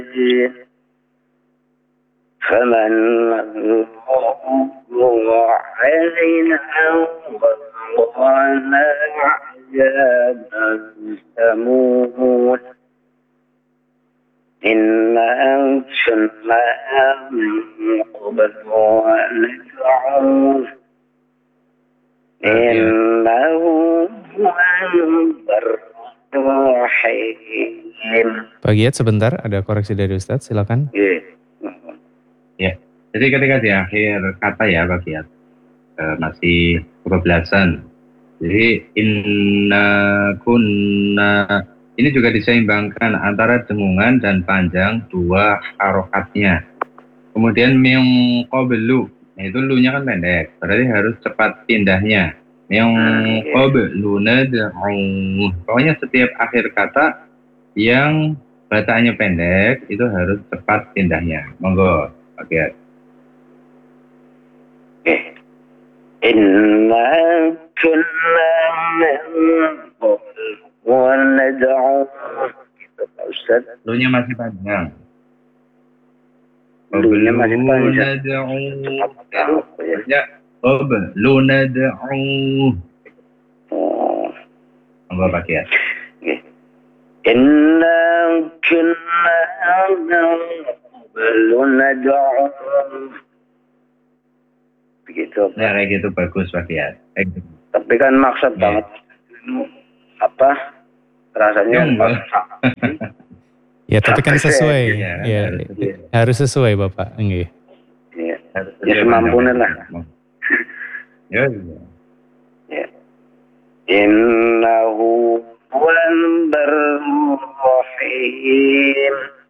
فمن الله علينا وقال عذابا ثمود إنا أرسلنا من قبل وندعوه إنه هو الرحيم. Pak Giat sebentar, ada koreksi dari Ustadz, silakan. Ya, jadi ketika di akhir kata ya Pak Giat, masih kebablasan. Jadi inna kunna ini juga diseimbangkan antara dengungan dan panjang dua harokatnya. Kemudian min qablu, itu lu-nya kan pendek, berarti harus cepat pindahnya. Min qablu nad'u. Pokoknya setiap akhir kata yang bacaannya pendek itu harus cepat pindahnya. Monggo, Pak Giat. Inna kunna min qabl wa nad'u. Ustaz, Lu-nya masih panjang. Lu-nya masih panjang. Ya, qablu nad'u. Oh. Monggo Pak Giat. Inna kunna min qabl nad'u. Begitu. Ya kayak gitu bagus Pak Giat. Tapi kan maksud banget apa rasanya Ya, tapi kan sesuai. Ya, harus sesuai Bapak. Enggak. Ya, ya semampunya lah. Ya. Ya. Innahu huwal barrul rahim.